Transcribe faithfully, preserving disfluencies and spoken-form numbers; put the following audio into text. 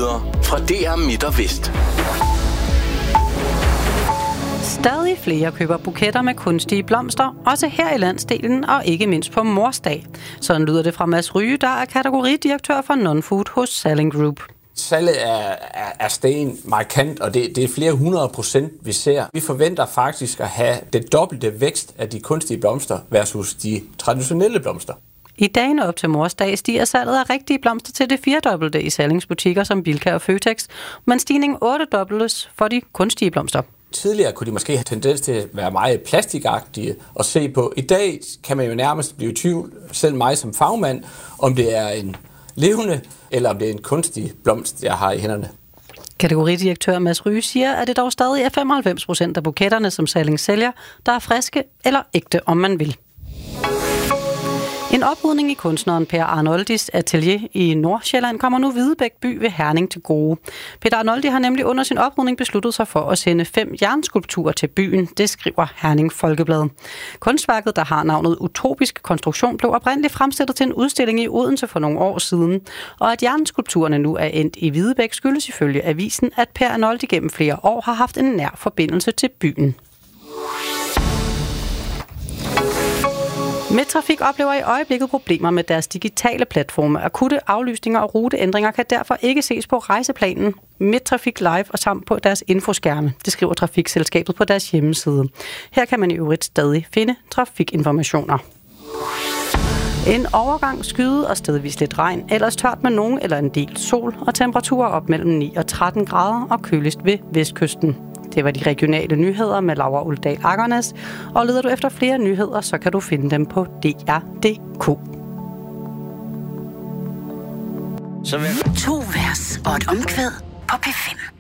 nyheder fra D R Midt og Vest. Stadig flere køber buketter med kunstige blomster, også her i landsdelen og ikke mindst på morsdag. Sådan lyder det fra Mads Ryge, der er kategoridirektør for Non-Food hos Salling Group. Salget er, er, er steget markant, og det, det er flere hundrede procent, vi ser. Vi forventer faktisk at have det dobbelte vækst af de kunstige blomster versus de traditionelle blomster. I dagene op til morsdag stiger salget af rigtige blomster til det firedobbelte i Sallings butikker som Bilka og Føtex, men stigningen ottedobbeltes for de kunstige blomster. Tidligere kunne de måske have tendens til at være meget plastikagtige at se på. I dag kan man jo nærmest blive i tvivl, selv mig som fagmand, om det er en levende eller om det er en kunstig blomst, jeg har i hænderne. Kategoridirektør Mads Ryge siger, at det dog stadig er femoghalvfems procent af buketterne, som Salling sælger, der er friske eller ægte, om man vil. En oprydning i kunstneren Per Arnoldis atelier i Nordsjælland kommer nu Hvidebæk by ved Herning til gode. Peter Arnoldi har nemlig under sin oprydning besluttet sig for at sende fem jernskulpturer til byen. Det skriver Herning Folkeblad. Kunstværket, der har navnet Utopisk Konstruktion, blev oprindeligt fremstillet til en udstilling i Odense for nogle år siden. Og at jernskulpturerne nu er endt i Hvidebæk skyldes ifølge avisen, at Per Arnoldi gennem flere år har haft en nær forbindelse til byen. Midttrafik oplever i øjeblikket problemer med deres digitale platforme. Akutte aflysninger og ruteændringer kan derfor ikke ses på rejseplanen Midttrafik Live og samt på deres infoskærme. Det skriver Trafikselskabet på deres hjemmeside. Her kan man i øvrigt stadig finde trafikinformationer. En overgang skyde og stedvis lidt regn, ellers tørt med nogen eller en del sol og temperaturer op mellem ni og tretten grader og køligst ved vestkysten. Det var de regionale nyheder med Laura Uldal Akernes, og leder du efter flere nyheder, så kan du finde dem på D R punktum D K. To vers og et omkvæd på P fem.